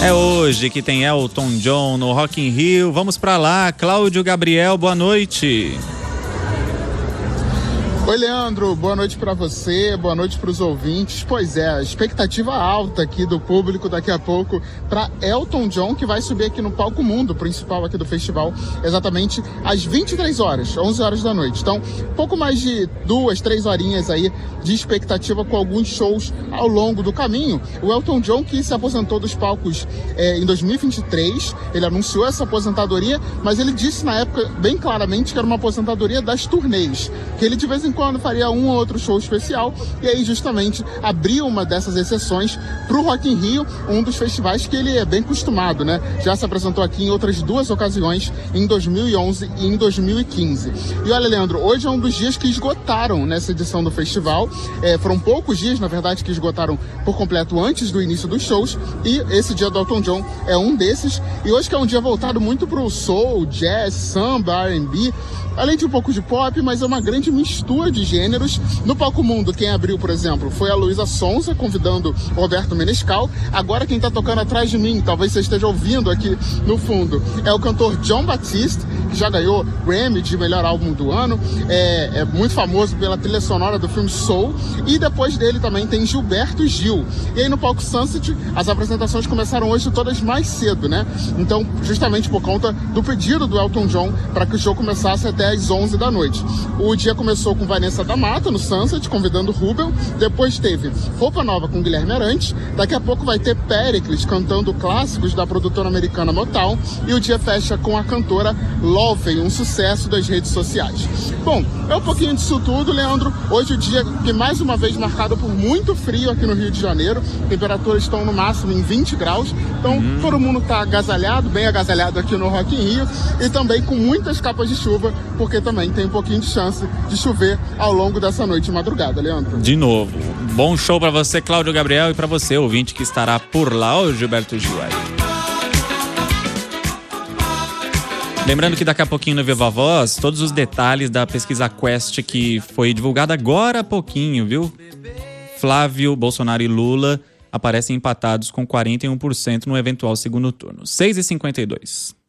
É hoje que tem Elton John no Rock in Rio. Vamos pra lá, Cláudio Gabriel, boa noite. Oi, Leandro, boa noite para você, boa noite para os ouvintes. Pois é, expectativa alta aqui do público daqui a pouco para Elton John, que vai subir aqui no palco mundo principal aqui do festival, exatamente às 23 horas, 11 horas da noite. Então, pouco mais de 2, 3 horinhas aí de expectativa com alguns shows ao longo do caminho. O Elton John, que se aposentou dos palcos em 2023, ele anunciou essa aposentadoria, mas ele disse na época bem claramente que era uma aposentadoria das turnês, que ele de vez em quando faria um ou outro show especial, e aí justamente abriu uma dessas exceções para o Rock in Rio, um dos festivais que ele é bem acostumado, né? Já se apresentou aqui em outras 2 ocasiões, em 2011 e em 2015. E olha, Leandro, hoje é um dos dias que esgotaram nessa edição do festival. Foram poucos dias, na verdade, que esgotaram por completo antes do início dos shows, e esse dia do Elton John é um desses. E hoje que é um dia voltado muito pro soul, jazz, samba, R&B, além de um pouco de pop, mas é uma grande mistura de gêneros. No palco mundo, quem abriu, por exemplo, foi a Luísa Sonza, convidando o Roberto Menescal. Agora quem tá tocando atrás de mim, talvez você esteja ouvindo aqui no fundo, é o cantor Jon Batiste, que já ganhou Grammy de melhor álbum do ano. É muito famoso pela trilha sonora do filme Soul. E depois dele também tem Gilberto Gil. E aí no palco Sunset, as apresentações começaram hoje todas mais cedo, né? Então, justamente por conta do pedido do Elton John para que o show começasse até às 11 da noite. O dia começou com Vanessa da Mata, no Sunset, convidando Rubel. Depois teve Roupa Nova com Guilherme Arantes. Daqui a pouco vai ter Péricles cantando clássicos da produtora americana Motown. E o dia fecha com a cantora Lovey, um sucesso das redes sociais. Bom, é um pouquinho disso tudo, Leandro. Hoje o dia que mais uma vez marcado por muito frio aqui no Rio de Janeiro. Temperaturas estão no máximo em 20 graus. Então todo mundo está agasalhado, bem agasalhado aqui no Rock in Rio. E também com muitas capas de chuva, porque também tem um pouquinho de chance de chover ao longo dessa noite e madrugada, Leandro. De novo, bom show pra você, Cláudio Gabriel, e pra você, ouvinte, que estará por lá, o Gilberto Gil aí. Lembrando que daqui a pouquinho no Viva Voz, todos os detalhes da pesquisa Quest que foi divulgada agora há pouquinho, viu? Flávio, Bolsonaro e Lula aparecem empatados com 41% no eventual segundo turno. 6h52.